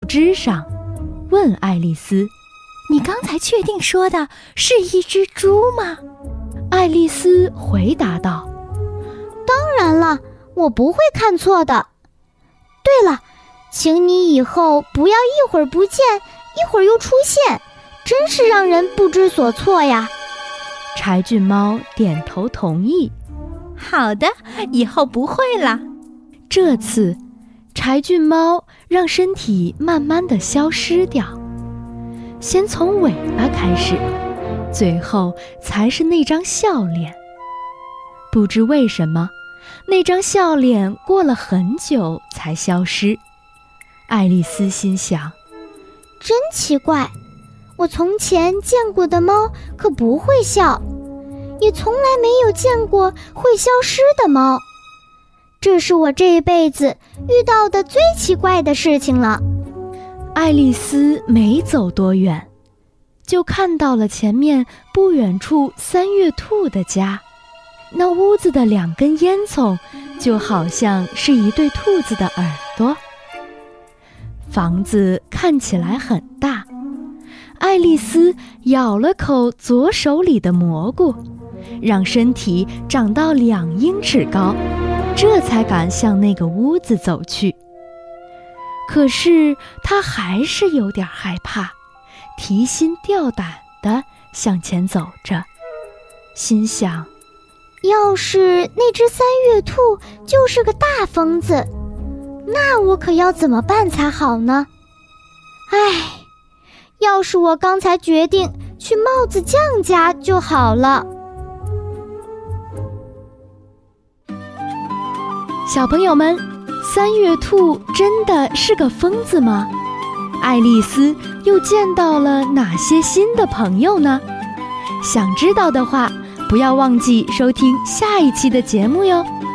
枝上，问爱丽丝：“ 你刚才确定说的是一只猪吗？” 爱丽丝回答道：“ 当然了，我不会看错的。对了，请你以后不要一会儿不见，一会儿又出现，真是让人不知所措呀。” 柴郡猫点头同意。 好的，以后不会了。 这次，柴郡猫让身体慢慢地消失掉，先从尾巴开始，最后才是那张笑脸。不知为什么，那张笑脸过了很久才消失。爱丽丝心想， 真奇怪，我从前见过的猫可不会笑，也从来没有见过会消失的猫。这是我这一辈子遇到的最奇怪的事情了。 爱丽丝没走多远，就看到了前面不远处三月兔的家。那屋子的2根烟囱就好像是一对兔子的耳朵。房子看起来很大，爱丽丝咬了口左手里的蘑菇，让身体长到2英尺高，这才敢向那个屋子走去。可是她还是有点害怕，提心吊胆地向前走着，心想， 要是那只三月兔就是个大疯子，那我可要怎么办才好呢？唉，要是我刚才决定去帽子匠家就好了。 小朋友们，三月兔真的是个疯子吗？爱丽丝又见到了哪些新的朋友呢？想知道的话，不要忘记收听下一期的节目哟。